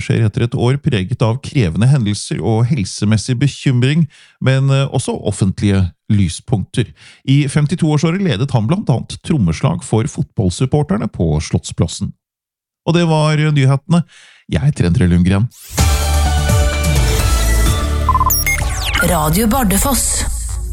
skjer etter et år preget av krevende hendelser og helsemessig bekymring, men også offentlige lyspunkter. I 52-årsåret ledet han blant annet trommeslag for fotballsupporterne på Slottsplassen. Og det var nyhetene. Jeg heter Endre Lundgren. Radio Bardufoss.